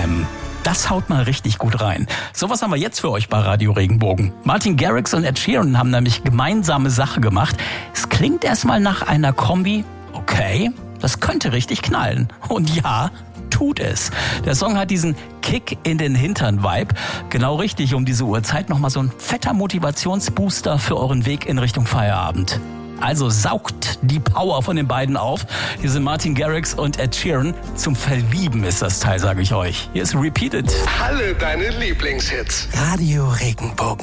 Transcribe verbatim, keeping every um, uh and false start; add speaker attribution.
Speaker 1: Bam. Das haut mal richtig gut rein. Sowas haben wir jetzt für euch bei Radio Regenbogen. Martin Garrix und Ed Sheeran haben nämlich gemeinsame Sache gemacht. Es klingt erstmal nach einer Kombi. Okay, das könnte richtig knallen. Und ja, tut es. Der Song hat diesen Kick in den Hintern-Vibe. Genau richtig, um diese Uhrzeit nochmal so ein fetter Motivationsbooster für euren Weg in Richtung Feierabend. Also saugt die Power von den beiden auf. Hier sind Martin Garrix und Ed Sheeran. Zum Verlieben ist das Teil, sage ich euch. Hier ist Repeated.
Speaker 2: Alle deine Lieblingshits.
Speaker 3: Radio Regenbogen.